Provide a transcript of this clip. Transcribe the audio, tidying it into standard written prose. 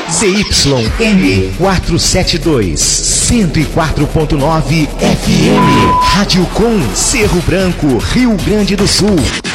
ZYM 472, 104.9 FM. Rádio Com, Cerro Branco, Rio Grande do Sul.